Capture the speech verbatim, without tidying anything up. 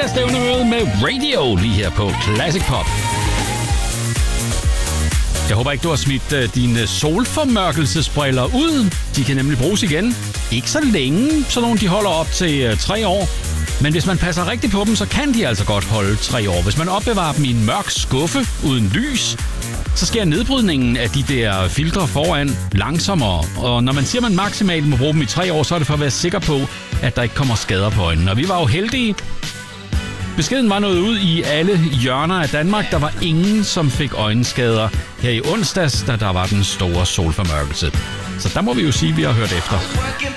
fredagsstævnemøde med Radio lige her på Classic Pop. Jeg håber ikke, du har smidt uh, dine solformørkelsesbriller ud. De kan nemlig bruges igen. Ikke så længe, så nogle de holder op til uh, tre år. Men hvis man passer rigtigt på dem, så kan de altså godt holde tre år. Hvis man opbevarer dem i en mørk skuffe uden lys, så sker nedbrydningen af de der filtre foran langsommere. Og når man siger, at man maksimalt må bruge dem i tre år, så er det for at være sikker på, at der ikke kommer skader på øjnene. Og vi var jo heldige. Beskeden var nået ud i alle hjørner af Danmark. Der var ingen, som fik øjenskader her i onsdags, da der var den store solformørkelse. Så der må vi jo sige, at vi har hørt efter.